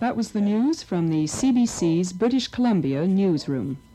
That was the news from the CBC's British Columbia newsroom.